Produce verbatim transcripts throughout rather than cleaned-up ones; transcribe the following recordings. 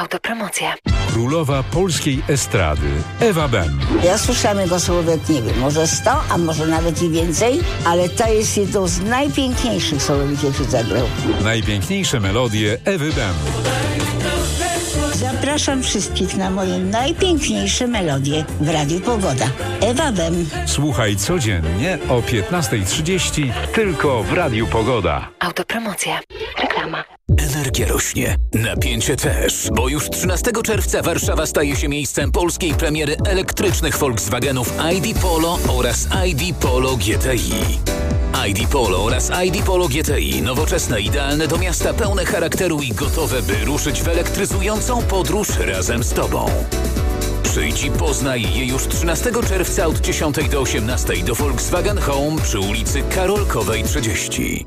Autopromocja. Królowa polskiej estrady Ewa Bem. Ja słyszałam jego słówek, nie wiem, może sto, a może nawet i więcej, ale to jest jedną z najpiękniejszych słówek, jakie zagrał. Najpiękniejsze melodie Ewy Bem. Zapraszam wszystkich na moje najpiękniejsze melodie w Radiu Pogoda. Ewa Bem. Słuchaj codziennie o piętnasta trzydzieści tylko w Radiu Pogoda. Autopromocja. Reklama. Energia rośnie, napięcie też, bo już trzynastego czerwca Warszawa staje się miejscem polskiej premiery elektrycznych Volkswagenów I D Polo oraz I D Polo G T I. I D Polo oraz I D Polo G T I, nowoczesne, idealne do miasta, pełne charakteru i gotowe, by ruszyć w elektryzującą podróż razem z Tobą. Przyjdź i poznaj je już trzynastego czerwca od dziesiątej do osiemnastej do Volkswagen Home przy ulicy Karolkowej trzydzieści.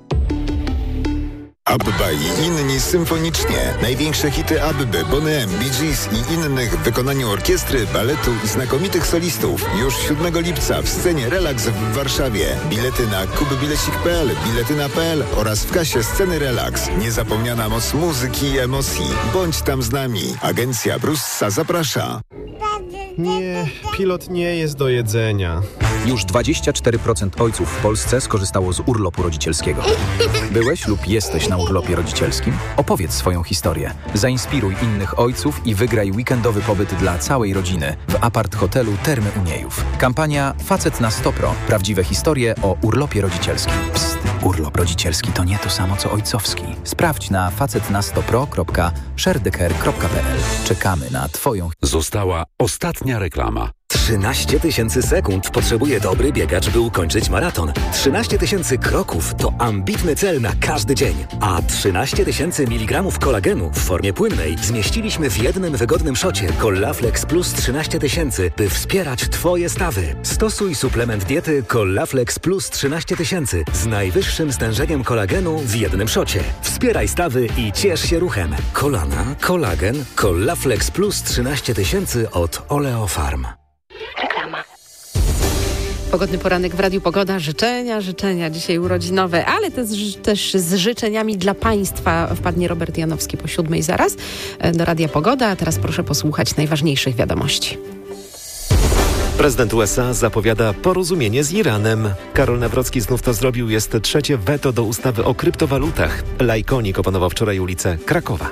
Abba i inni symfonicznie. Największe hity Abby, Boney M, Bee Gees i innych w wykonaniu orkiestry, baletu i znakomitych solistów. Już siódmego lipca w scenie Relax w Warszawie. Bilety na kubybilecik kropka p l, biletyna kropka p l oraz w kasie sceny Relax. Niezapomniana moc muzyki i emocji. Bądź tam z nami. Agencja Brussa zaprasza. Nie, pilot nie jest do jedzenia. Już dwadzieścia cztery procent ojców w Polsce skorzystało z urlopu rodzicielskiego. Byłeś lub jesteś na urlopie rodzicielskim? Opowiedz swoją historię. Zainspiruj innych ojców i wygraj weekendowy pobyt dla całej rodziny w apart-hotelu Termy Uniejów. Kampania Facet na sto pro. Prawdziwe historie o urlopie rodzicielskim. Psst, urlop rodzicielski to nie to samo co ojcowski. Sprawdź na facet na sto pro kropka sharedeker kropka p l. Czekamy na Twoją... Została ostatnia reklama. trzynaście tysięcy sekund potrzebuje dobry biegacz, by ukończyć maraton. trzynaście tysięcy kroków to ambitny cel na każdy dzień. A trzynaście tysięcy miligramów kolagenu w formie płynnej zmieściliśmy w jednym wygodnym szocie Collaflex Plus trzynaście tysięcy, by wspierać Twoje stawy. Stosuj suplement diety Collaflex Plus trzynaście tysięcy z najwyższym stężeniem kolagenu w jednym szocie. Wspieraj stawy i ciesz się ruchem. Kolana, kolagen, Collaflex Plus trzynaście tysięcy od Oleofarm. Reklama. Pogodny poranek w Radiu Pogoda. Życzenia, życzenia dzisiaj urodzinowe, ale też, też z życzeniami dla Państwa wpadnie Robert Janowski po siódmej zaraz do Radia Pogoda. A teraz proszę posłuchać najważniejszych wiadomości. Prezydent U S A zapowiada porozumienie z Iranem. Karol Nawrocki znów to zrobił. Jest trzecie weto do ustawy o kryptowalutach. Lajkonik opanował wczoraj ulicę Krakowa.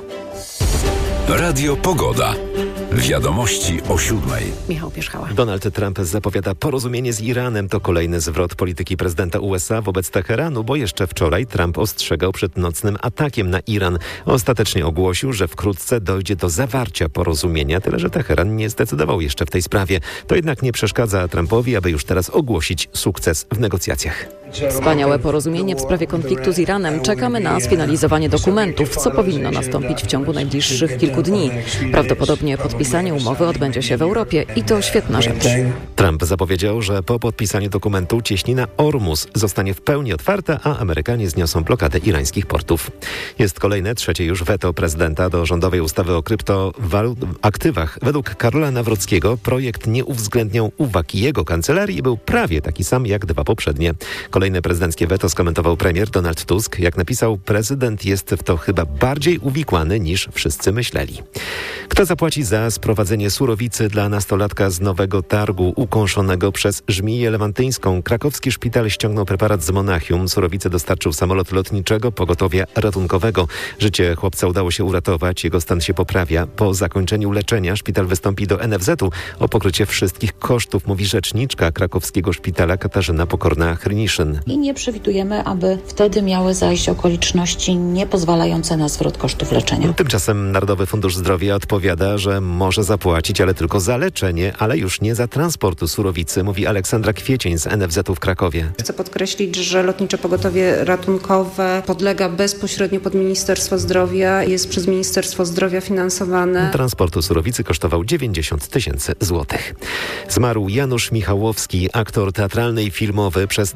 Radio Pogoda. Wiadomości o siódmej. Michał Pierzchała. Donald Trump zapowiada porozumienie z Iranem. To kolejny zwrot polityki prezydenta U S A wobec Teheranu, bo jeszcze wczoraj Trump ostrzegał przed nocnym atakiem na Iran. Ostatecznie ogłosił, że wkrótce dojdzie do zawarcia porozumienia, tyle że Teheran nie zdecydował jeszcze w tej sprawie. To jednak nie przeszkadza Trumpowi, aby już teraz ogłosić sukces w negocjacjach. Wspaniałe porozumienie w sprawie konfliktu z Iranem. Czekamy na sfinalizowanie dokumentów, co powinno nastąpić w ciągu najbliższych kilku dni. Prawdopodobnie podpisanie umowy odbędzie się w Europie i to świetna rzecz. Trump zapowiedział, że po podpisaniu dokumentu cieśnina Ormus zostanie w pełni otwarta, a Amerykanie zniosą blokadę irańskich portów. Jest kolejne, trzecie już weto prezydenta do rządowej ustawy o kryptoaktywach. Według Karola Nawrockiego projekt nie uwzględniał uwag jego kancelarii i był prawie taki sam jak dwa poprzednie. Kolejne prezydenckie weto skomentował premier Donald Tusk. Jak napisał, prezydent jest w to chyba bardziej uwikłany niż wszyscy myśleli. Kto zapłaci za sprowadzenie surowicy dla nastolatka z Nowego Targu ukąszonego przez żmiję lewantyńską? Krakowski szpital ściągnął preparat z Monachium. Surowicę dostarczył samolot lotniczego pogotowia ratunkowego. Życie chłopca udało się uratować. Jego stan się poprawia. Po zakończeniu leczenia szpital wystąpi do N F Z u o pokrycie wszystkich kosztów, mówi rzeczniczka krakowskiego szpitala Katarzyna Pokorna-Hryniszyn. I nie przewidujemy, aby wtedy miały zajść okoliczności niepozwalające na zwrot kosztów leczenia. Tymczasem Narodowy Fundusz Zdrowia odpowiada, że może zapłacić, ale tylko za leczenie, ale już nie za transportu surowicy, mówi Aleksandra Kwiecień z N F Z u w Krakowie. Chcę podkreślić, że Lotnicze Pogotowie Ratunkowe podlega bezpośrednio pod Ministerstwo Zdrowia, jest przez Ministerstwo Zdrowia finansowane. Transportu surowicy kosztował dziewięćdziesiąt tysięcy złotych. Zmarł Janusz Michałowski, aktor teatralny i filmowy. Przez dekadę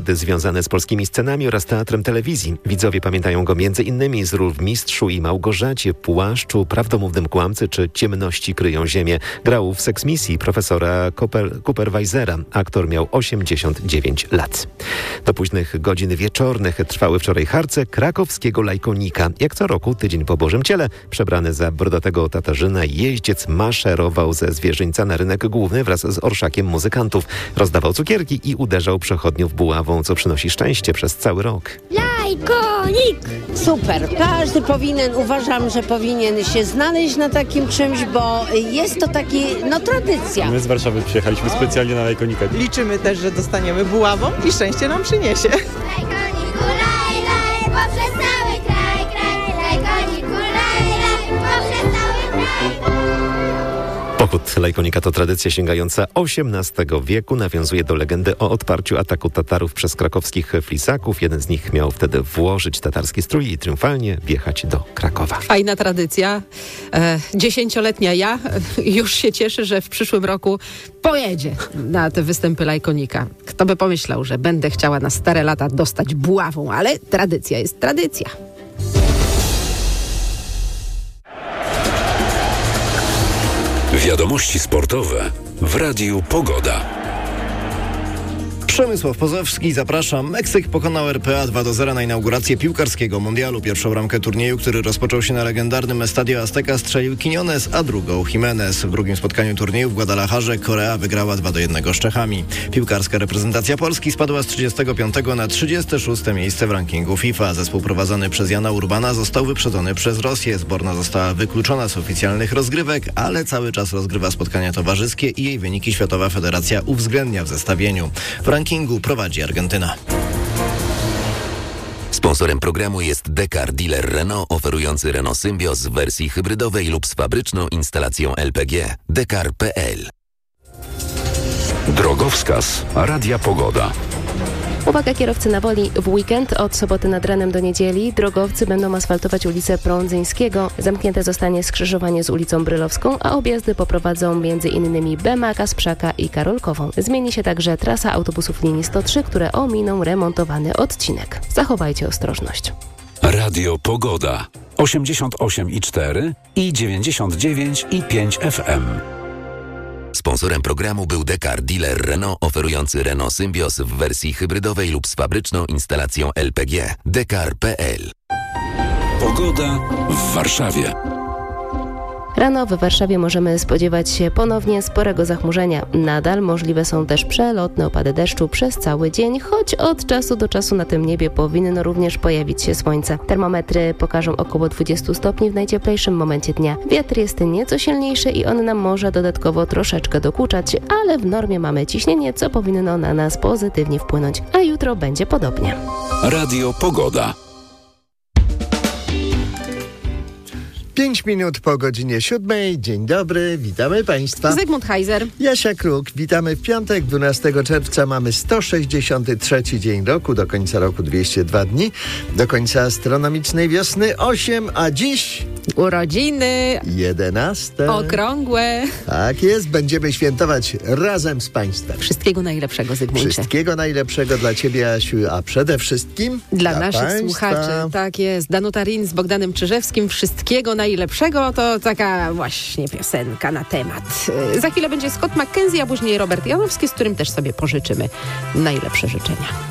obchody związane z polskimi scenami oraz teatrem telewizji. Widzowie pamiętają go między innymi z ról w Mistrzu i Małgorzacie, Płaszczu, Prawdomównym kłamcy czy Ciemności kryją ziemię. Grał w Seksmisji profesora Cooperweisera. Aktor miał osiemdziesiąt dziewięć lat. Do późnych godzin wieczornych trwały wczoraj harce krakowskiego Lajkonika. Jak co roku, tydzień po Bożym Ciele, przebrany za brodatego Tatarzyna, jeździec maszerował ze zwierzyńca na rynek główny wraz z orszakiem muzykantów. Rozdawał cukierki i uderzał przechodniów buławą, co przynosi szczęście przez cały rok. Lajkonik! Super. Każdy powinien, uważam, że powinien się znaleźć na takim czymś, bo jest to taki, no tradycja. My z Warszawy przyjechaliśmy specjalnie na Lajkonika. Liczymy też, że dostaniemy buławą i szczęście nam przyniesie. Lajkoniku, laj, laj, poprzez cały kraj, kraj. Lajkoniku, laj, laj, poprzez cały kraj. Pochód Lajkonika to tradycja sięgająca osiemnastego wieku. Nawiązuje do legendy o odparciu ataku Tatarów przez krakowskich flisaków. Jeden z nich miał wtedy włożyć tatarski strój i triumfalnie wjechać do Krakowa. Fajna tradycja. E, dziesięcioletnia ja już się cieszę, że w przyszłym roku pojedzie na te występy Lajkonika. Kto by pomyślał, że będę chciała na stare lata dostać buławą, ale tradycja jest tradycja. Wiadomości sportowe w Radiu Pogoda. Przemysław Pozowski, zapraszam. Meksyk pokonał R P A dwa do zera na inaugurację piłkarskiego mundialu. Pierwszą ramkę turnieju, który rozpoczął się na legendarnym Estadio Azteca, strzelił Quiñones, a drugą Jimenez. W drugim spotkaniu turnieju w Guadalajarze Korea wygrała dwa do jednego z Czechami. Piłkarska reprezentacja Polski spadła z trzydziestego piątego na trzydzieste szóste miejsce w rankingu FIFA. Zespół prowadzony przez Jana Urbana został wyprzedzony przez Rosję. Zborna została wykluczona z oficjalnych rozgrywek, ale cały czas rozgrywa spotkania towarzyskie i jej wyniki Światowa Federacja uwzględnia w zestawieniu. W rankingu prowadzi Argentyna. Sponsorem programu jest Dekar, dealer Renault oferujący Renault Symbios w wersji hybrydowej lub z fabryczną instalacją L P G. Dekar kropka p l. Drogowskaz Radia Pogoda. Uwaga kierowcy na woli. W weekend od soboty nad ranem do niedzieli drogowcy będą asfaltować ulicę Prądzyńskiego. Zamknięte zostanie skrzyżowanie z ulicą Brylowską, a objazdy poprowadzą między innymi Bema, Kasprzaka i Karolkową. Zmieni się także trasa autobusów linii sto trzy, które ominą remontowany odcinek. Zachowajcie ostrożność. Radio Pogoda. osiemdziesiąt osiem i cztery i dziewięćdziesiąt dziewięć i pięć F M. Sponsorem programu był Dekar, dealer Renault oferujący Renault Symbios w wersji hybrydowej lub z fabryczną instalacją L P G. Dekar kropka p l. Pogoda w Warszawie. Rano w Warszawie możemy spodziewać się ponownie sporego zachmurzenia. Nadal możliwe są też przelotne opady deszczu przez cały dzień, choć od czasu do czasu na tym niebie powinno również pojawić się słońce. Termometry pokażą około dwadzieścia stopni w najcieplejszym momencie dnia. Wiatr jest nieco silniejszy i on nam może dodatkowo troszeczkę dokuczać, ale w normie mamy ciśnienie, co powinno na nas pozytywnie wpłynąć. A jutro będzie podobnie. Radio Pogoda. Pięć minut po godzinie siódmej. Dzień dobry, witamy Państwa. Zygmunt Heiser. Jasia Kruk. Witamy w piątek, dwunastego czerwca. Mamy sto sześćdziesiąty trzeci dzień roku. Do końca roku dwieście dwa dni. Do końca astronomicznej wiosny osiem, a dziś... Urodziny. jedenaste. Okrągłe. Tak jest. Będziemy świętować razem z Państwem. Wszystkiego najlepszego, Zygmuncie. Wszystkiego najlepszego dla Ciebie, Asiu, a przede wszystkim dla, dla naszych państwa. słuchaczy. Tak jest. Danuta Rin z Bogdanem Czyżewskim. Wszystkiego najlepszego. To taka właśnie piosenka na temat. Za chwilę będzie Scott McKenzie, a później Robert Janowski, z którym też sobie pożyczymy najlepsze życzenia.